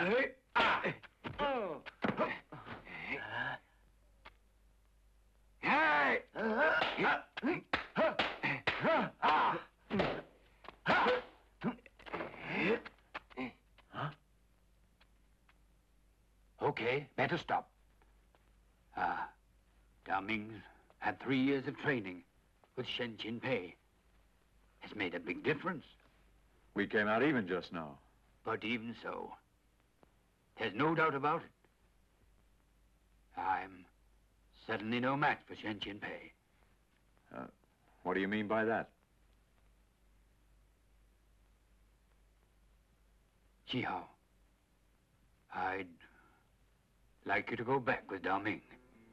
Okay, better stop. Dao Ming's had 3 years of training with Shen Qinpei. It's made a big difference. We came out even just now. But even so, there's no doubt about it. I'm certainly no match for Shen Qinpei. What do you mean by that? Jihao, I'd like you to go back with Dao Ming.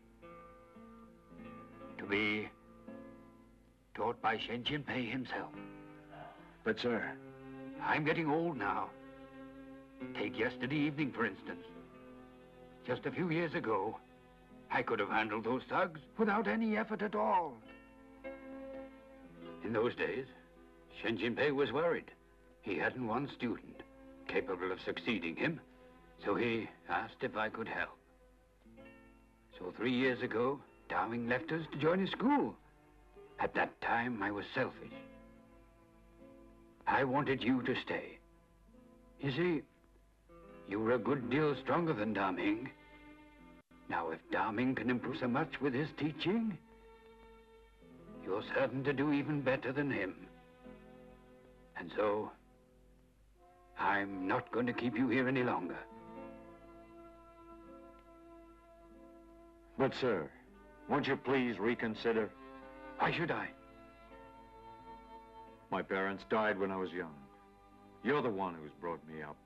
To be taught by Shen Qinpei himself. But, sir... I'm getting old now. Take yesterday evening, for instance. Just a few years ago, I could have handled those thugs without any effort at all. In those days, Shen Qinpei was worried. He hadn't one student capable of succeeding him, so he asked if I could help. So 3 years ago, Dao Ming left us to join his school. At that time, I was selfish. I wanted you to stay. You see, you were a good deal stronger than Dao Ming. Now, if Dao Ming can improve so much with his teaching, you're certain to do even better than him. And so, I'm not going to keep you here any longer. But, sir, won't you please reconsider? Why should I? My parents died when I was young. You're the one who's brought me up.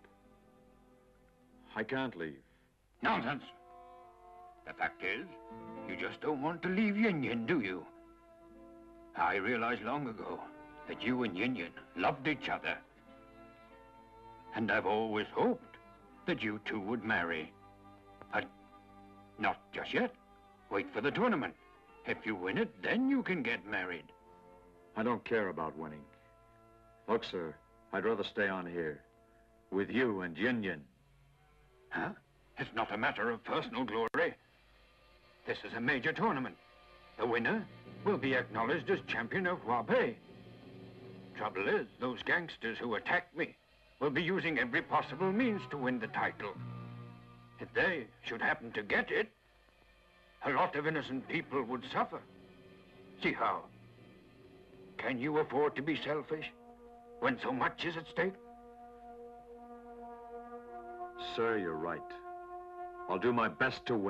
I can't leave. Nonsense. The fact is, you just don't want to leave Yin Yin, do you? I realized long ago that you and Yin Yin loved each other. And I've always hoped that you two would marry. But not just yet. Wait for the tournament. If you win it, then you can get married. I don't care about winning. Look, sir, I'd rather stay on here with you and Yin Yin. Huh? It's not a matter of personal glory. This is a major tournament. The winner will be acknowledged as champion of Huabei. Trouble is, those gangsters who attacked me will be using every possible means to win the title. If they should happen to get it, a lot of innocent people would suffer. See how? Can you afford to be selfish when so much is at stake? Sir, you're right. I'll do my best to win.